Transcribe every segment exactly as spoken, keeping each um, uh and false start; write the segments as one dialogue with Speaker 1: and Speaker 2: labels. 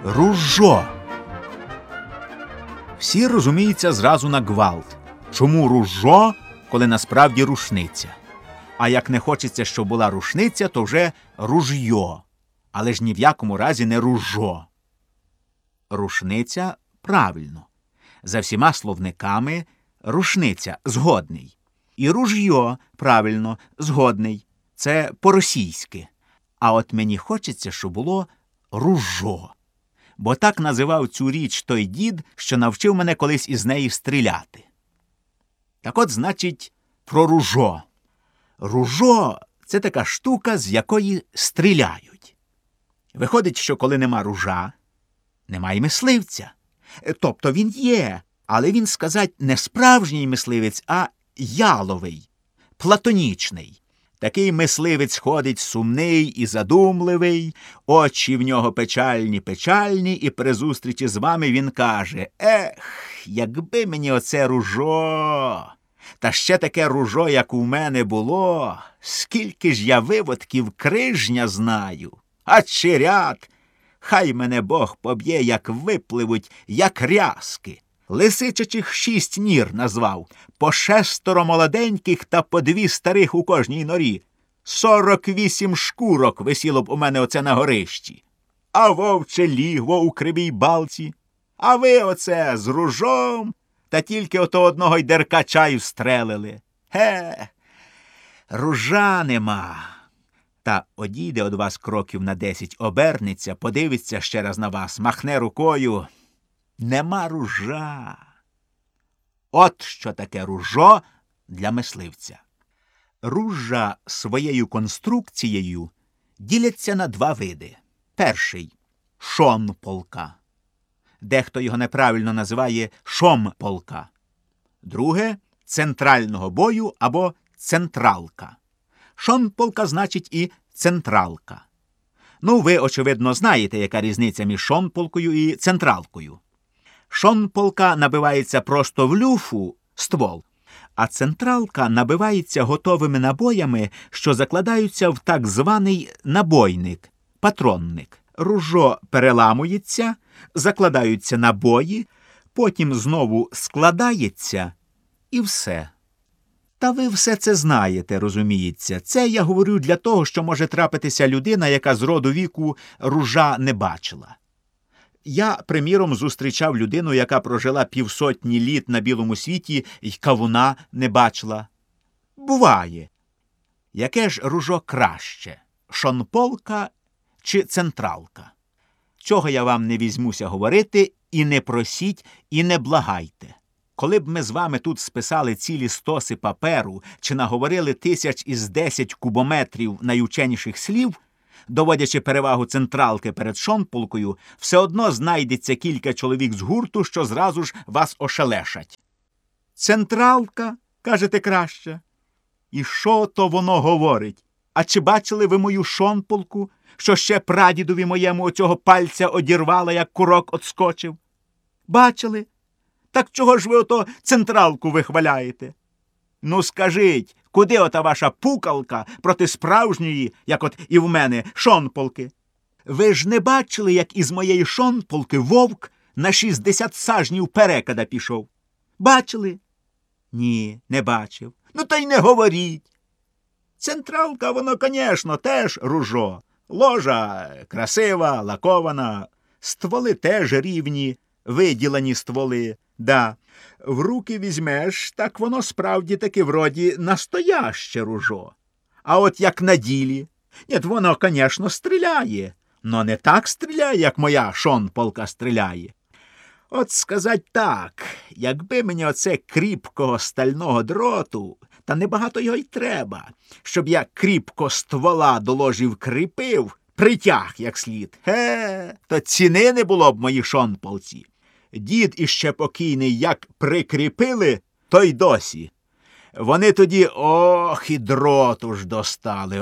Speaker 1: Ружо. Всі розуміються зразу на гвалт. Чому ружо, коли насправді рушниця? А як не хочеться, щоб була рушниця, то вже ружьо. Але ж ні в якому разі не ружо. Рушниця – правильно. За всіма словниками рушниця – згодний. І ружьо – правильно, згодний. Це по-російськи. А от мені хочеться, щоб було ружо. Бо так називав цю річ той дід, що навчив мене колись із неї стріляти. Так от, значить, про ружо. Ружо – це така штука, з якої стріляють. Виходить, що коли нема ружа, немає мисливця. Тобто він є, але він, сказать, не справжній мисливець, а яловий, платонічний. Такий мисливець ходить сумний і задумливий, очі в нього печальні-печальні, і при зустрічі з вами він каже: «Ех, якби мені оце ружо! Та ще таке ружо, як у мене було, скільки ж я виводків крижня знаю, а черят, хай мене Бог поб'є, як випливуть, як рязки». Лисичачих шість нір назвав, по шестеро молоденьких та по дві старих у кожній норі. Сорок вісім шкурок висіло б у мене оце на горищі. А вовче лігво у Кривій Балці. А ви оце з ружом, та тільки ото одного й деркача й встрелили. Ге, ружа нема. Та одійде од вас кроків на десять, обернеться, подивиться ще раз на вас, махне рукою. Нема ружа. От що таке ружо для мисливця. Ружа своєю конструкцією діляться на два види. Перший – шонполка. Дехто його неправильно називає шомполка. Друге – центрального бою або централка. Шонполка значить і централка. Ну, ви, очевидно, знаєте, яка різниця між шонполкою і централкою. Шонполка набивається просто в люфу, ствол, а централка набивається готовими набоями, що закладаються в так званий набойник, патронник. Ружо переламується, закладаються набої, потім знову складається і все. Та ви все це знаєте, розуміється. Це я говорю для того, що може трапитися людина, яка з роду віку ружа не бачила. Я, приміром, зустрічав людину, яка прожила півсотні літ на білому світі й кавуна не бачила. Буває. Яке ж ружо краще? Шонполка чи централка? Чого я вам не візьмуся говорити, і не просіть, і не благайте. Коли б ми з вами тут списали цілі стоси паперу чи наговорили тисяч із десять кубометрів найученіших слів, доводячи перевагу централки перед шонполкою, все одно знайдеться кілька чоловік з гурту, що зразу ж вас ошелешать. Централка, кажете, краще? І що то воно говорить? А чи бачили ви мою шонполку, що ще прадідові моєму оцього пальця одірвала, як курок отскочив? Бачили? Так чого ж ви ото централку вихваляєте? Ну скажіть, куди ота ваша пукалка проти справжньої, як от і в мене, шонполки? Ви ж не бачили, як із моєї шонполки вовк на шістдесят сажнів перекада пішов? Бачили? Ні, не бачив. Ну та й не говоріть. Централка, воно, конечно, теж ружо. Ложа красива, лакована, стволи теж рівні, виділені стволи. Да, в руки візьмеш, так воно справді таки вроді настояще ружо. А от як на ділі, ні, воно, конечно, стріляє, но не так стріляє, як моя шонполка стріляє. От сказать так, якби мені оце кріпкого стального дроту, та небагато його й треба, щоб я кріпко ствола до ложі вкріпив, притяг як слід, ге, то ціни не було б моїй шонполці. Дід іще покійний як прикріпили, то й досі. Вони тоді, ох, і дроту ж достали,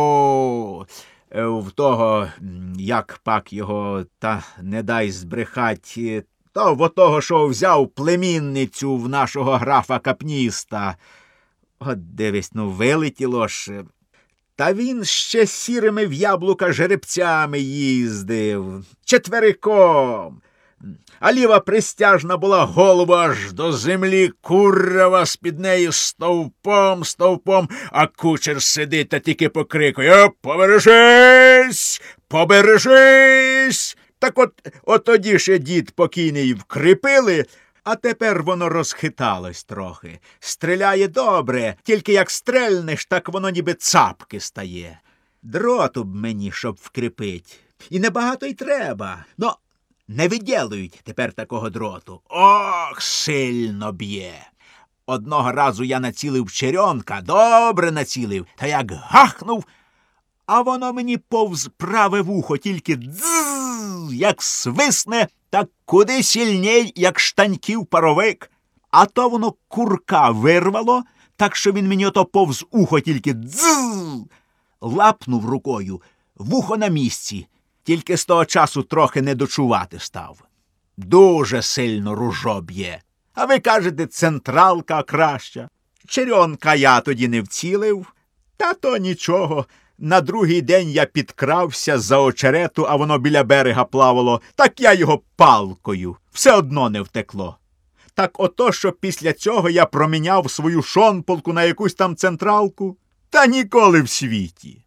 Speaker 1: о, в того, як пак його, та не дай збрехать, то в того, що взяв племінницю в нашого графа Капніста. От дивись, ну вилетіло ж. Та він ще сірими в яблука жеребцями їздив, четвериком. А ліва пристяжна була голова аж до землі, курява з-під неї стовпом, стовпом, а кучер сидить та тільки покрикує: «Побережись! Побережись!» Так от, от тоді ще дід покійний вкріпили, а тепер воно розхиталось трохи. Стріляє добре, тільки як стрельнеш, так воно ніби цапки стає. Дроту б мені, щоб вкріпить. І небагато й треба. Но не виділують тепер такого дроту. Ох, сильно б'є. Одного разу я націлив черенка, добре націлив, та як гахнув, а воно мені повз праве вухо, тільки дзззз, як свисне, так куди сильней, як штаньків паровик. А то воно курка вирвало, так що він мені ото повз ухо тільки дзззз. Лапнув рукою, вухо на місці, тільки з того часу трохи не дочувати став. Дуже сильно ружо б'є. А ви кажете, централка краща. Черенка я тоді не вцілив, та то нічого. На другий день я підкрався за очерету, а воно біля берега плавало, так я його палкою. Все одно не втекло. Так ото, що після цього я проміняв свою шонполку на якусь там централку, та ніколи в світі.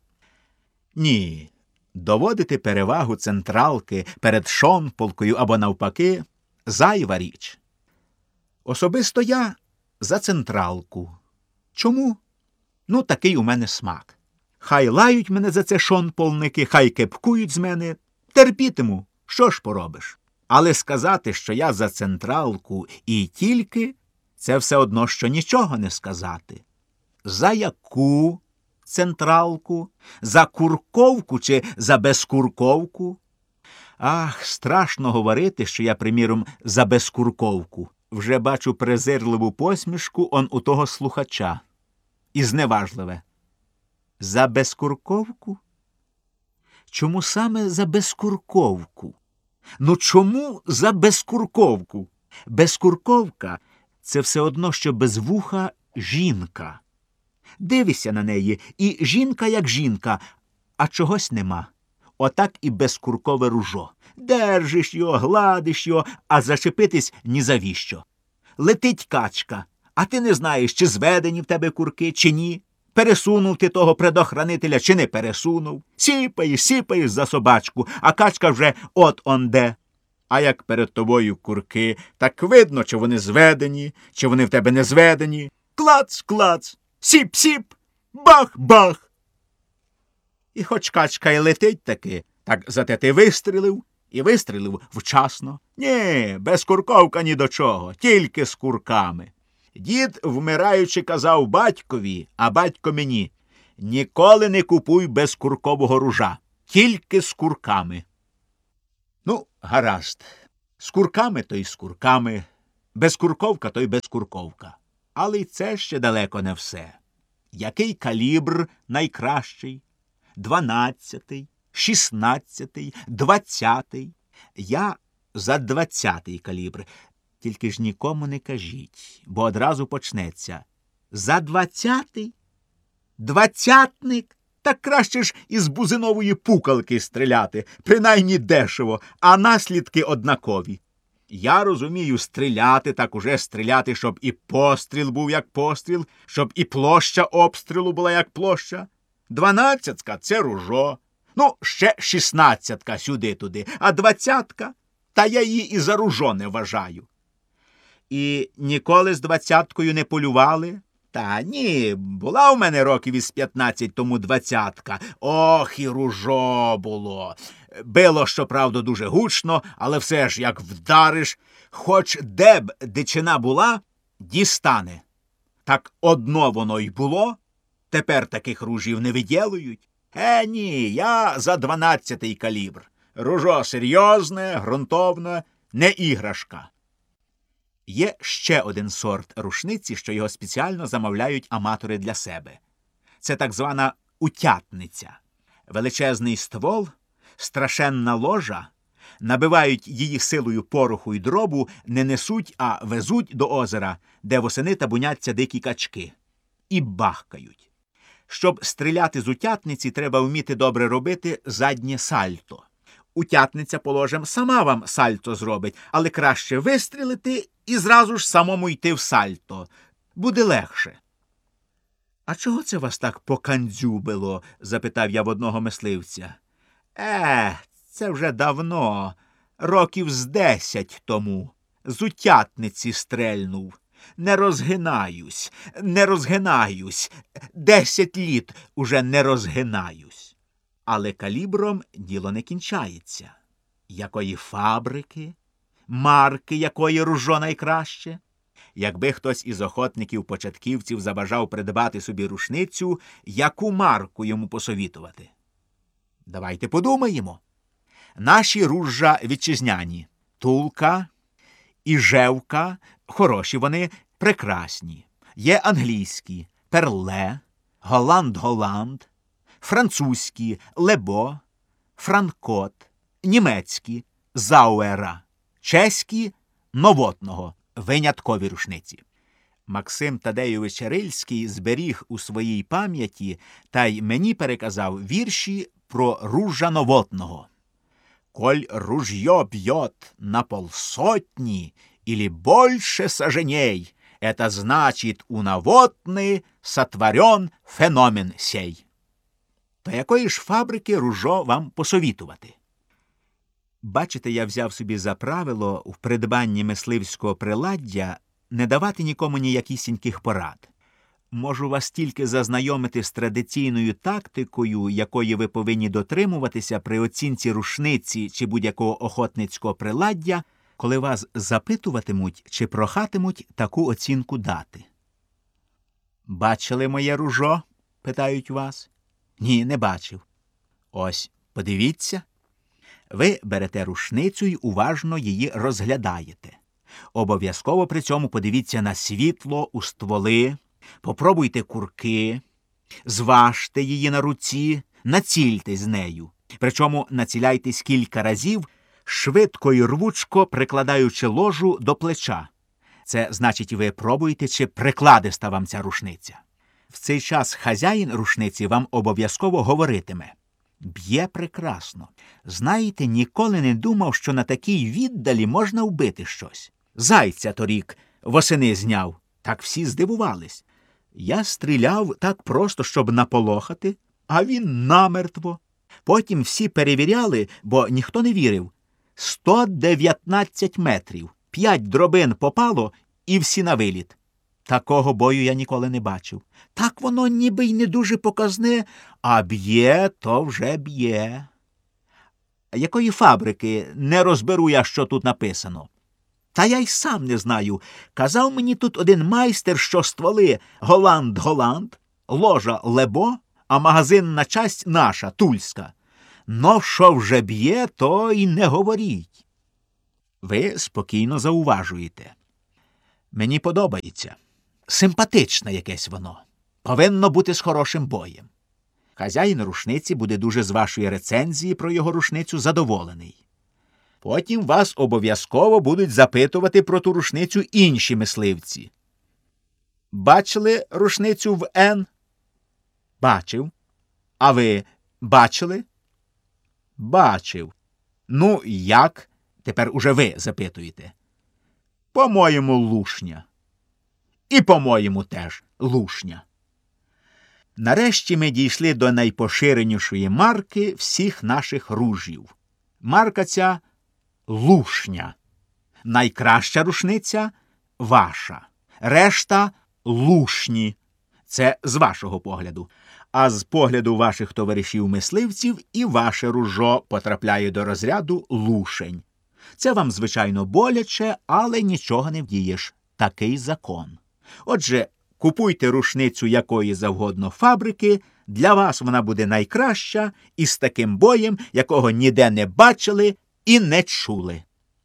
Speaker 1: Ні, доводити перевагу централки перед шонполкою або навпаки – зайва річ. Особисто я за централку. Чому? Ну, такий у мене смак. Хай лають мене за це шонполники, хай кепкують з мене. Терпітиму, що ж поробиш. Але сказати, що я за централку і тільки, це все одно, що нічого не сказати. За яку централку? За курковку чи за безкурковку? Ах, страшно говорити, що я, приміром, за безкурковку. Вже бачу презирливу посмішку он у того слухача. І зневажливе. За безкурковку? Чому саме за безкурковку? Ну чому за безкурковку? Безкурковка – це все одно, що без вуха жінка. Дивишся на неї, і жінка як жінка, а чогось нема. Отак і безкуркове ружо. Держиш його, гладиш його, а зачепитись ні завіщо. Летить качка, а ти не знаєш, чи зведені в тебе курки, чи ні. Пересунув ти того предохранителя, чи не пересунув. Сіпаєш, сіпаєш за собачку, а качка вже от-онде. А як перед тобою курки, так видно, чи вони зведені, чи вони в тебе не зведені. Клац-клац, сіп-сіп, бах-бах. І хоч качка й летить таки, так зате ти вистрілив, і вистрілив вчасно. Ні, безкурковка ні до чого, тільки з курками. Дід, вмираючи, казав батькові, а батько мені: ніколи не купуй безкуркового ружа, тільки з курками. Ну, гаразд. З курками то й з курками, безкурковка то й безкурковка. Але й це ще далеко не все. Який калібр найкращий? Дванадцятий, шістнадцятий, двадцятий. Я за двадцятий калібр. Тільки ж нікому не кажіть, бо одразу почнеться. За двадцятий? Двадцятник? Так краще ж із бузинової пукалки стріляти, принаймні дешево, а наслідки однакові. Я розумію, стріляти, так уже стріляти, щоб і постріл був як постріл, щоб і площа обстрілу була як площа. Дванадцятка – це ружо. Ну, ще шістнадцятка сюди-туди, а двадцятка – та я її і за ружо не вважаю. І ніколи з двадцяткою не полювали? Та ні, була у мене років із п'ятнадцять тому двадцятка. Ох, і ружо було. Било, щоправда, дуже гучно, але все ж, як вдариш, хоч де б дичина була, дістане. Так одно воно й було, тепер таких ружів не виділують. Е, ні, я за дванадцятий калібр. Ружо серйозне, ґрунтовне, не іграшка. Є ще один сорт рушниці, що його спеціально замовляють аматори для себе. Це так звана утятниця. Величезний ствол, страшенна ложа, набивають її силою пороху й дробу, не несуть, а везуть до озера, де восени табуняться дикі качки. І бахкають. Щоб стріляти з утятниці, треба вміти добре робити заднє сальто. Утятниця, положим, сама вам сальто зробить, але краще вистрілити і зразу ж самому йти в сальто. Буде легше. «А чого це вас так покандзюбило?» – запитав я в одного мисливця. «Е, це вже давно, років з десять тому. З утятниці стрельнув. Не розгинаюсь, не розгинаюсь. Десять літ уже не розгинаюсь». Але калібром діло не кінчається. Якої фабрики, марки якої ружо найкраще? Якби хтось із охотників-початківців забажав придбати собі рушницю, яку марку йому посовітувати? Давайте подумаємо. Наші ружжа вітчизняні. Тулка, Іжевка, хороші вони, прекрасні. Є англійські, Перле, Голланд-Голланд, французькі, Лебо, Франкот, німецькі, Зауера, чеські, Новотного, виняткові рушниці. Максим Тадейович Рильський зберіг у своїй пам'яті та й мені переказав вірші про ружжа Новотного. «Коль ружье бьет на полсотни или больше саженей, это значит, у Новотны сотворен феномен сей». То якої ж фабрики ружо вам посовітувати? Бачите, я взяв собі за правило в придбанні мисливського приладдя не давати нікому ніякісіньких порад. Можу вас тільки зазнайомити з традиційною тактикою, якої ви повинні дотримуватися при оцінці рушниці чи будь-якого охотницького приладдя, коли вас запитуватимуть чи прохатимуть таку оцінку дати. «Бачили моє ружо?» – питають вас. Ні, не бачив. Ось, подивіться. Ви берете рушницю і уважно її розглядаєте. Обов'язково при цьому подивіться на світло, у стволи, попробуйте курки, зважте її на руці, націльтесь з нею. Причому націляйтесь кілька разів, швидко і рвучко прикладаючи ложу до плеча. Це значить, ви пробуєте, чи прикладиста вам ця рушниця. В цей час хазяїн рушниці вам обов'язково говоритиме: «Б'є прекрасно. Знаєте, ніколи не думав, що на такій віддалі можна вбити щось. Зайця торік восени зняв». Так всі здивувались. Я стріляв так просто, щоб наполохати, а він намертво. Потім всі перевіряли, бо ніхто не вірив. сто дев'ятнадцять метрів. П'ять дробин попало і всі на виліт. Такого бою я ніколи не бачив. Так воно ніби й не дуже показне, а б'є, то вже б'є. Якої фабрики? Не розберу я, що тут написано. Та я й сам не знаю. Казав мені тут один майстер, що стволи Голланд-Голланд, ложа Лебо, а магазинна часть наша, тульська. Но що вже б'є, то й не говоріть. Ви спокійно зауважуєте. Мені подобається. Симпатичне якесь воно. Повинно бути з хорошим боєм. Хазяїн рушниці буде дуже з вашої рецензії про його рушницю задоволений. Потім вас обов'язково будуть запитувати про ту рушницю інші мисливці. Бачили рушницю в Н? Бачив. А ви бачили? Бачив. Ну, як? Тепер уже ви запитуєте. По-моєму, лушня. І по-моєму теж лушня. Нарешті ми дійшли до найпоширенішої марки всіх наших ружів. Марка ця – лушня. Найкраща рушниця – ваша. Решта – лушні. Це з вашого погляду. А з погляду ваших товаришів-мисливців і ваше ружо потрапляє до розряду лушень. Це вам, звичайно, боляче, але нічого не вдієш. Такий закон. Отже, купуйте рушницю якої завгодно фабрики, для вас вона буде найкраща і з таким боєм, якого ніде не бачили і не чули.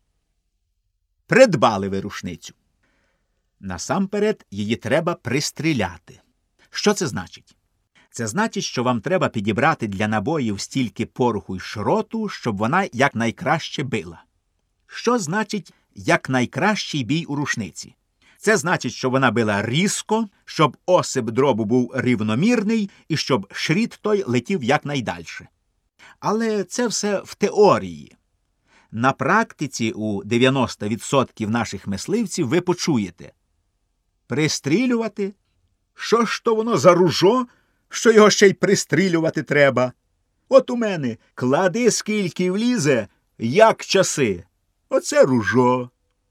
Speaker 1: Придбали ви рушницю. Насамперед її треба пристріляти. Що це значить? Це значить, що вам треба підібрати для набоїв стільки пороху й шроту, щоб вона якнайкраще била. Що значить якнайкращий бій у рушниці? Це значить, що вона била різко, щоб осип дробу був рівномірний і щоб шріт той летів якнайдальше. Але це все в теорії. На практиці у дев'яносто відсотків наших мисливців ви почуєте. Пристрілювати? Що ж то воно за ружо, що його ще й пристрілювати треба? От у мене клади скільки влізе, як часи. Оце ружо.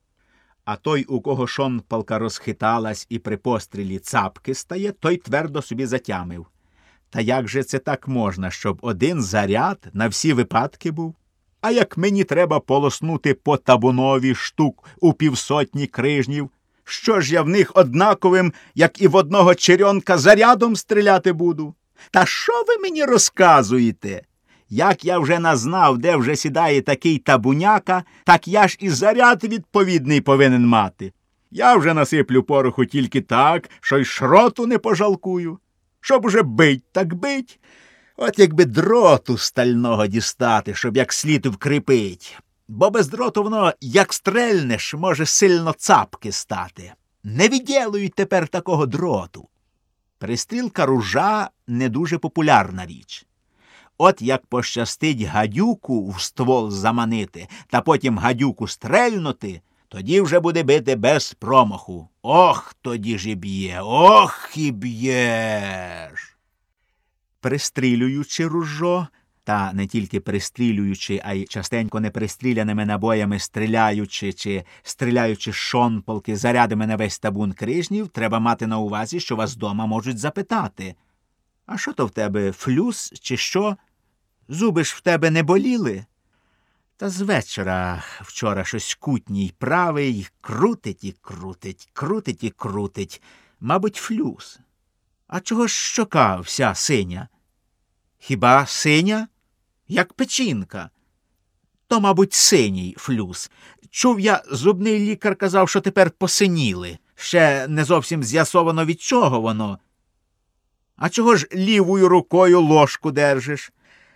Speaker 1: А той, у кого шонпалка розхиталась і при пострілі цапки стає, той твердо собі затямив. Та як же це так можна, щоб один заряд на всі випадки був? А як мені треба полоснути по табунові штук у півсотні крижнів, що ж я в них однаковим, як і в одного черьонка, зарядом стріляти буду? Та що ви мені розказуєте? Як я вже назнав, де вже сідає такий табуняка, так я ж і заряд відповідний повинен мати. Я вже насиплю пороху тільки так, що й шроту не пожалкую. Щоб уже бить, так бить. От якби дроту стального дістати, щоб як слід вкріпить. Бо без дроту воно, як стрельнеш, може сильно цапки стати. Не відділують тепер такого дроту. Пристрілка ружа не дуже популярна річ. От як пощастить гадюку в ствол заманити, та потім гадюку стрельнути, тоді вже буде бити без промаху. Ох, тоді ж і б'є, ох і б'єш. Пристрілюючи ружо, та не тільки пристрілюючи, а й частенько непристріляними набоями стріляючи чи стріляючи з шонпалки зарядами на весь табун крижнів, треба мати на увазі, що вас дома можуть запитати. А що то в тебе, флюс чи що? Зуби ж в тебе не боліли? Та з вечора вчора щось кутній правий крутить і крутить, крутить і крутить. Мабуть, флюс. А чого ж щока вся синя? Хіба синя? Як печінка. То, мабуть, синій флюс. Чув я, зубний лікар казав, що тепер посиніли. Ще не зовсім з'ясовано, від чого воно. А чого ж лівою рукою ложку держиш?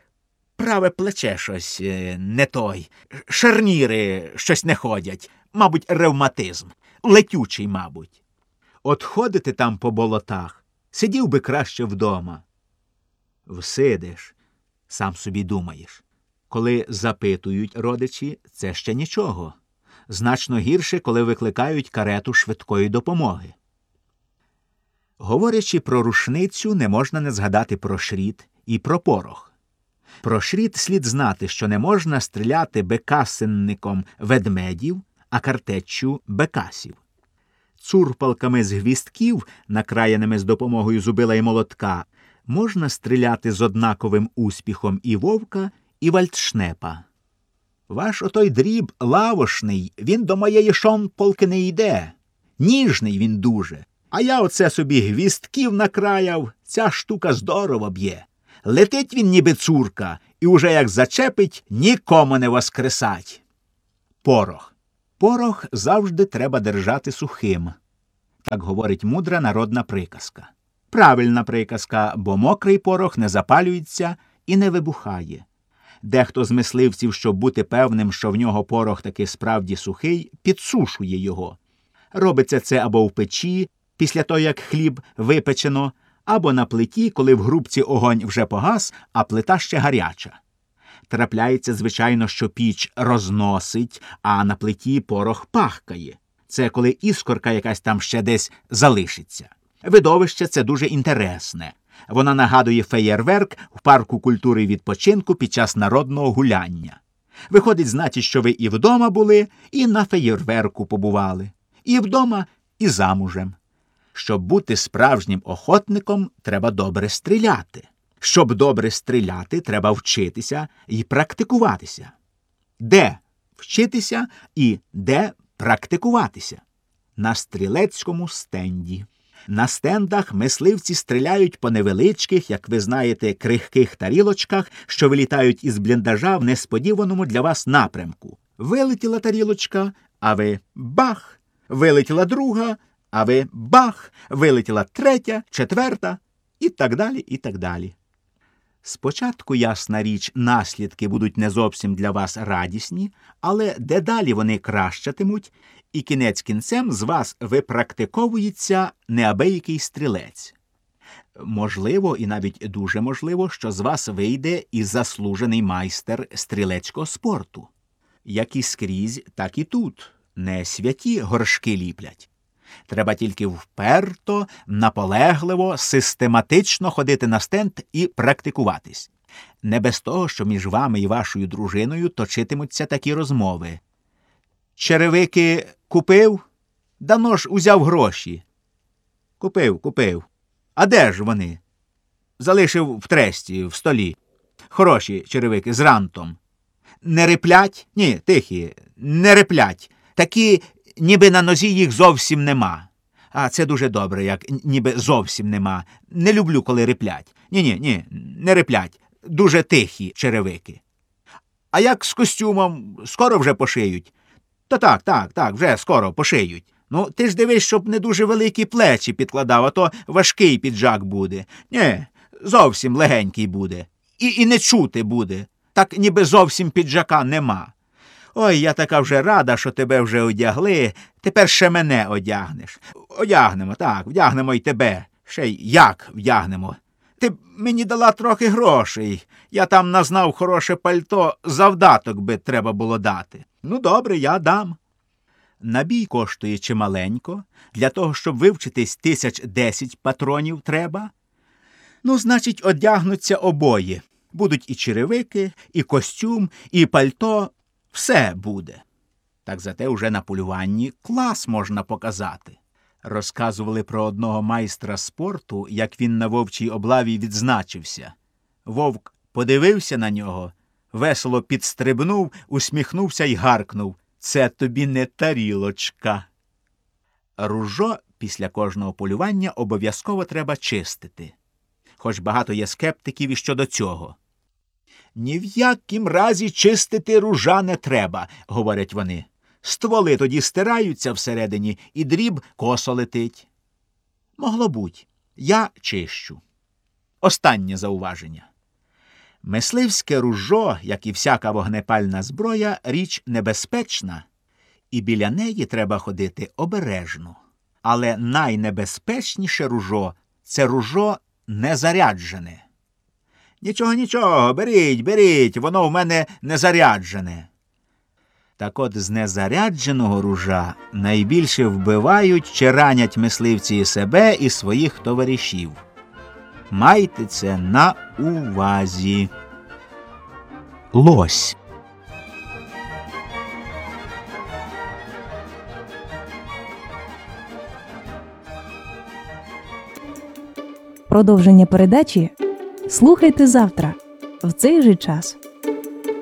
Speaker 1: Праве плече щось не той. Шарніри щось не ходять. Мабуть, ревматизм. Летючий, мабуть. От ходити там по болотах, сидів би краще вдома. Всидиш, сам собі думаєш. Коли запитують родичі, це ще нічого. Значно гірше, коли викликають карету швидкої допомоги. Говорячи про рушницю, не можна не згадати про шріт і про порох. Про шріт слід знати, що не можна стріляти бекасинником ведмедів, а картеччю бекасів. Цурпалками з гвістків, накраєними з допомогою зубила і молотка, можна стріляти з однаковим успіхом і вовка, і вальдшнепа. Ваш отой дріб лавошний, він до моєї шонпалки не йде. Ніжний він дуже. А я оце собі гвістків накраяв, ця штука здорово б'є. Летить він ніби цурка, і уже як зачепить, нікому не воскресать. Порох. Порох завжди треба держати сухим. Так говорить мудра народна приказка. Правильна приказка, бо мокрий порох не запалюється і не вибухає. Дехто з мисливців, щоб бути певним, що в нього порох таки справді сухий, підсушує його. Робиться це або в печі, після того, як хліб випечено, або на плиті, коли в грубці огонь вже погас, а плита ще гаряча. Трапляється, звичайно, що піч розносить, а на плиті порох пахкає. Це коли іскорка якась там ще десь залишиться. Видовище це дуже інтересне. Вона нагадує феєрверк в парку культури і відпочинку під час народного гуляння. Виходить, значить, що ви і вдома були, і на феєрверку побували. І вдома, і замужем. Щоб бути справжнім охотником, треба добре стріляти. Щоб добре стріляти, треба вчитися і практикуватися. Де вчитися і де практикуватися? На стрілецькому стенді. На стендах мисливці стріляють по невеличких, як ви знаєте, крихких тарілочках, що вилітають із бліндажа в несподіваному для вас напрямку. Вилетіла тарілочка, а ви бах! Вилетіла друга, а ви бах! Вилетіла третя, четверта і так далі, і так далі. Спочатку, ясна річ, наслідки будуть не зовсім для вас радісні, але дедалі вони кращатимуть, і кінець кінцем з вас випрактиковується неабиякий стрілець. Можливо, і навіть дуже можливо, що з вас вийде і заслужений майстер стрілецького спорту. Як і скрізь, так і тут. Не святі горшки ліплять. Треба тільки вперто, наполегливо, систематично ходити на стенд і практикуватись. Не без того, що між вами і вашою дружиною точитимуться такі розмови. Черевики купив? Давно ж узяв гроші. Купив, купив. А де ж вони? Залишив в тресті, в столі. Хороші черевики з рантом. Не риплять? Ні, тихі, не риплять. Такі, ніби на нозі їх зовсім нема. А це дуже добре, як ніби зовсім нема. Не люблю, коли риплять. Ні-ні, ні, не риплять. Дуже тихі черевики. А як з костюмом? Скоро вже пошиють? Та так, так, так, вже скоро пошиють. Ну, ти ж дивись, щоб не дуже великі плечі підкладав, а то важкий піджак буде. Ні, зовсім легенький буде. І, і не чути буде. Так ніби зовсім піджака нема. Ой, я така вже рада, що тебе вже одягли, тепер ще мене одягнеш. Одягнемо, так, вдягнемо й тебе. Ще й як вдягнемо. Ти б мені дала трохи грошей. Я там назнав хороше пальто, завдаток би треба було дати. Ну, добре, я дам. Набій коштує чималенько, для того, щоб вивчитись тисяч десять патронів треба. Ну, значить, одягнуться обоє. Будуть і черевики, і костюм, і пальто. Все буде. Так зате уже на полюванні клас можна показати. Розказували про одного майстра спорту, як він на вовчій облаві відзначився. Вовк подивився на нього, весело підстрибнув, усміхнувся й гаркнув: «Це тобі не тарілочка». Ружо після кожного полювання обов'язково треба чистити. Хоч багато є скептиків і щодо цього. «Ні в якім разі чистити ружа не треба», – говорять вони. «Стволи тоді стираються всередині, і дріб косо летить». Могло буть. Я чищу. Останнє зауваження. Мисливське ружо, як і всяка вогнепальна зброя, річ небезпечна, і біля неї треба ходити обережно. Але найнебезпечніше ружо – це ружо незаряджене. «Нічого, нічого, беріть, беріть, воно в мене незаряджене». Так от з незарядженого ружа найбільше вбивають чи ранять мисливці і себе, і своїх товаришів. Майте це на увазі. Лось.
Speaker 2: Продовження передачі слухайте завтра в цей же час.